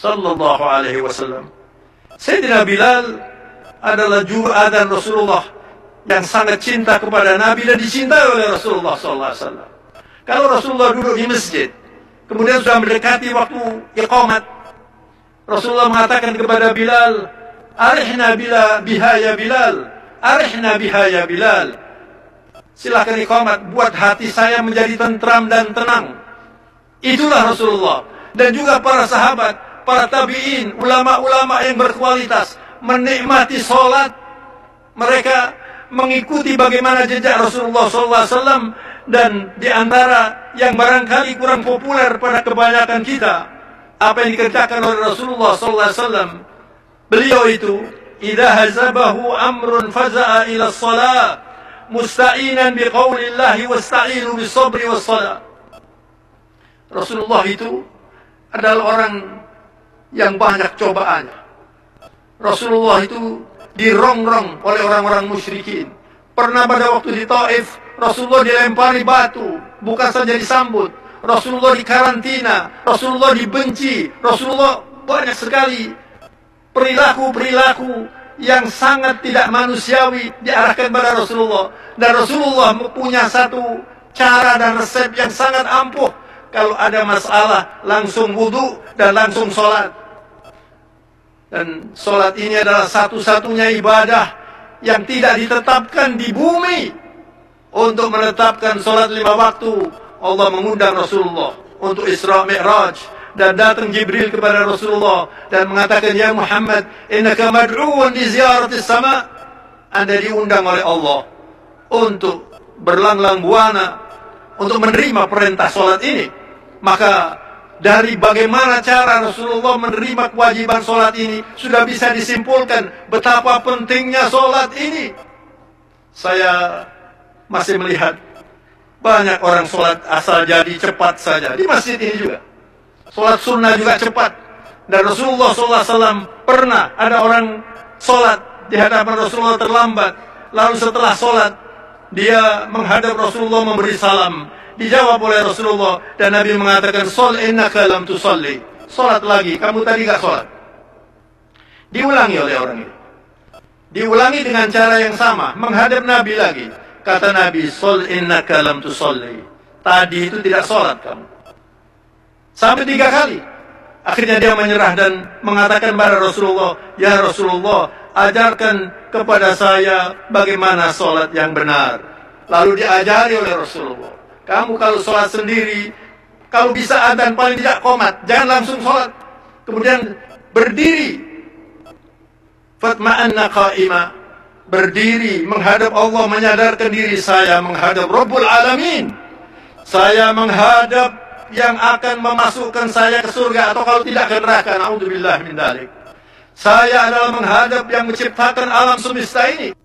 sallallahu alaihi wasallam. Sayyidina Bilal adalah juru adzan Rasulullah yang sangat cinta kepada Nabi dan dicintai oleh Rasulullah sallallahu alaihi wasallam. Kalau Rasulullah duduk di masjid, kemudian sudah mendekati waktu iqamat, Rasulullah mengatakan kepada Bilal, "Arihna biha ya Bilal, arihna biha ya Bilal." Silakan iqamat, buat hati saya menjadi tentram dan tenang. Itulah Rasulullah. Dan juga para sahabat, para tabi'in, ulama-ulama yang berkualitas, menikmati sholat. Mereka mengikuti bagaimana jejak Rasulullah SAW. Dan di antara yang barangkali kurang populer pada kebanyakan kita, apa yang dikerjakan oleh Rasulullah SAW. Beliau itu, idza hazabahu amrun faza'a ila shalah, musta'inan biqaulillahi wasta'inu bisabri wassalah. Rasulullah itu adalah orang yang banyak cobaannya. Rasulullah itu dirongrong oleh orang-orang musyrikin. Pernah pada waktu di Taif, Rasulullah dilempari batu, bukan saja disambut. Rasulullah dikarantina, Rasulullah dibenci, Rasulullah banyak sekali perilaku-perilaku yang sangat tidak manusiawi diarahkan pada Rasulullah. Dan Rasulullah punya satu cara dan resep yang sangat ampuh. Kalau ada masalah, langsung wudu dan langsung sholat. Dan sholat ini adalah satu-satunya ibadah yang tidak ditetapkan di bumi. Untuk menetapkan sholat 5 waktu, Allah mengundang Rasulullah untuk Isra Mi'raj. Dan datang Jibril kepada Rasulullah dan mengatakan, "Ya Muhammad, innaka mad'uun li ziyaratis sama." Anda diundang oleh Allah untuk berlanglang buana, untuk menerima perintah sholat ini. Maka dari bagaimana cara Rasulullah menerima kewajiban sholat ini, sudah bisa disimpulkan betapa pentingnya sholat ini. Saya masih melihat banyak orang sholat asal jadi cepat saja. Di masjid ini juga sholat sunnah juga cepat. Dan Rasulullah SAW pernah ada orang sholat di hadapan Rasulullah terlambat. Lalu setelah sholat, dia menghadap Rasulullah memberi salam. Dijawab oleh Rasulullah dan Nabi mengatakan, "Shol innaka lam tusalli." Salat lagi, kamu tadi gak salat. Diulangi oleh orang ini. Diulangi dengan cara yang sama, menghadap Nabi lagi. Kata Nabi, "Shol innaka lam tusalli." Tadi itu tidak salat kamu. Sampai 3 kali. Akhirnya dia menyerah dan mengatakan pada Rasulullah, "Ya Rasulullah, ajarkan kepada saya bagaimana salat yang benar." Lalu diajari oleh Rasulullah. Kamu kalau sholat sendiri, kalau bisa adzan paling tidak qomat, jangan langsung sholat. Kemudian berdiri, fatma'anna qa'ima, berdiri menghadap Allah, menyadarkan diri saya menghadap Rabbul Alamin. Saya menghadap yang akan memasukkan saya ke surga atau kalau tidak ke neraka. Na'udzubillah min dzalik. Saya adalah menghadap yang menciptakan alam semesta ini.